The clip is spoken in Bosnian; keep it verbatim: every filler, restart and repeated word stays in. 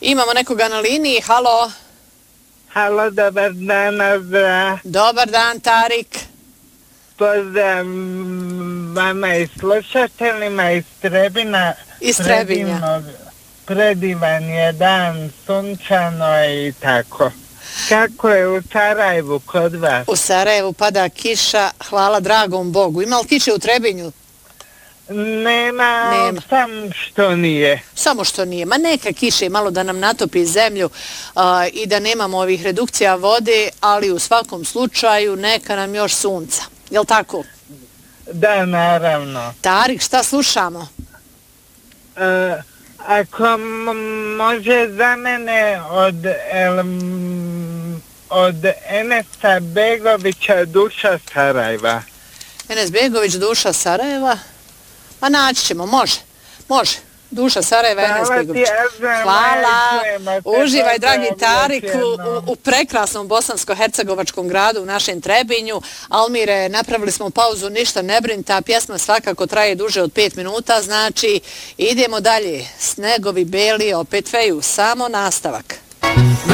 Imamo nekoga na liniji, halo. Halo, dobar dan, Azra. Dobar dan, Tarik. Pozdrav vama i slušateljima iz Trebina. Iz Trebinja. Predivno, predivan je dan, sunčano i tako. Kako je u Sarajevu kod vas? U Sarajevu pada kiša, hvala dragom Bogu. Ima li kiše u Trebinju? Nema, Nema. sam što nije. Samo što nije. Ma neka kiše malo da nam natopi zemlju a, i da nemamo ovih redukcija vode, ali u svakom slučaju neka nam još sunca. Jel' tako? Da, naravno. Tarik, šta slušamo? E, ako m- može za mene od, el, od Enesa Begovića Duša Sarajeva. Enes Begović, Duša Sarajeva. Pa naći ćemo, može, može. Duša Sarajeva, Enes Begović. Hvala, uživaj dragi Tarik u, u prekrasnom bosansko-hercegovačkom gradu u našem Trebinju. Almire, napravili smo pauzu, ništa ne brin, ta pjesma svakako traje duže od pet minuta, znači idemo dalje. Snegovi beli opet veju, samo nastavak.